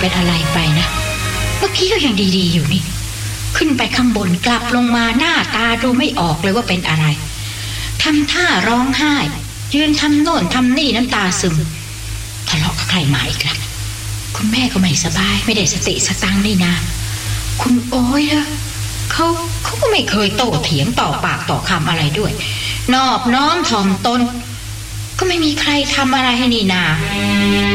เป็นอะไรไปนะเมื่อกี้ก็ยังดีๆอยู่นี่ขึ้นไปข้างบนกลับลงมาหน้าตาดูไม่ออกเลยว่าเป็นอะไรทำท่าร้องไห้ยืนทำโน่นทำนี่น้ำตาซึมทะเลาะกับใครมาอีกล่ะคุณแม่ก็ไม่สบายไม่ได้สติสตังค์นี่นะคุณโอ้ยอะเขาก็ไม่เคยโต้เถียงต่อปากต่อคำอะไรด้วยนอบน้อมถ่อมตนก็ไม่มีใครทำอะไรให้นี่นา